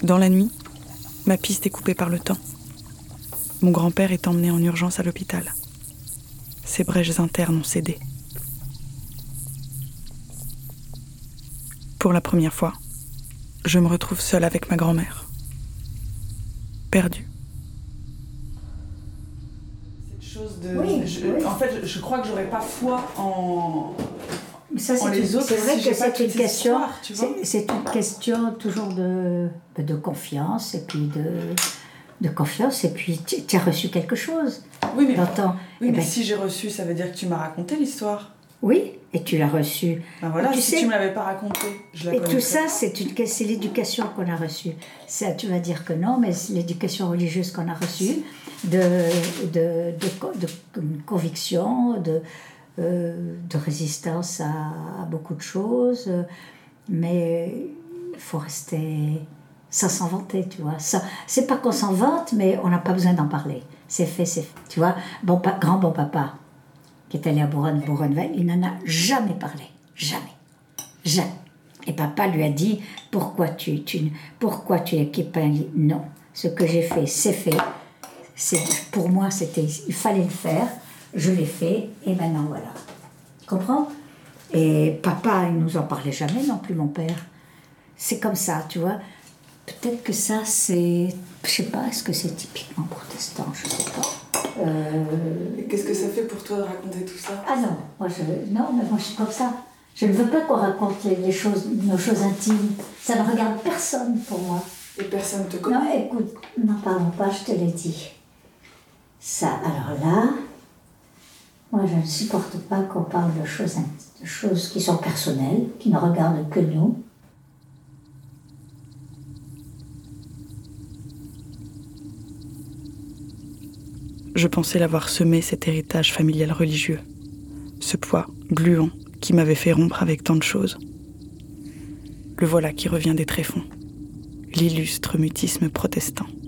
Dans la nuit, ma piste est coupée par le temps. Mon grand-père est emmené en urgence à l'hôpital. Ses brèches internes ont cédé. Pour la première fois, je me retrouve seule avec ma grand-mère. Perdue. Cette chose de... Oui, oui. En fait, je crois que j'aurais pas foi en... Ça, c'est les autres, c'est vrai si j'ai que pas c'est une toutes ces question, histoires, tu vois. c'est une question toujours de confiance et puis de confiance et puis tu as reçu quelque chose. Oui, mais, T'entends, oui, eh mais ben, si j'ai reçu, ça veut dire que tu m'as raconté l'histoire. oui, et tu l'as reçu. Ben voilà, Et tu si sais, tu me l'avais pas raconté, je la et connaîtrais tout ça, pas. c'est l'éducation qu'on a reçue. Ça, tu vas dire que non, mais c'est l'éducation religieuse qu'on a reçue, de conviction, de résistance à beaucoup de choses. Mais il faut rester sans s'en vanter, tu vois. Ça, c'est pas qu'on s'en vante, mais on n'a pas besoin d'en parler. C'est fait, c'est fait. Tu vois, grand bon papa, qui est allé à Bourgogne-Val, il n'en a jamais parlé. Jamais. Jamais. Et papa lui a dit, pourquoi tu équipes un lit? Non. Ce que j'ai fait, c'est fait. Pour moi, il fallait le faire. Je l'ai fait, et maintenant, voilà. Tu comprends? Et papa, il nous en parlait jamais non plus, mon père. C'est comme ça, tu vois. Peut-être que ça, c'est... Je sais pas, est-ce que c'est typiquement protestant? Je sais pas. Et qu'est-ce que ça fait pour toi de raconter tout ça? Ah non, non, mais moi je suis comme ça. Je ne veux pas qu'on raconte nos choses intimes. Ça ne regarde personne pour moi. Et personne te connaît? Non, écoute, n'en parlons pas, je te l'ai dit. Ça, alors là, moi je ne supporte pas qu'on parle de choses qui sont personnelles, qui ne regardent que nous. Je pensais l'avoir semé, cet héritage familial religieux. Ce poids gluant qui m'avait fait rompre avec tant de choses. Le voilà qui revient des tréfonds. L'illustre mutisme protestant.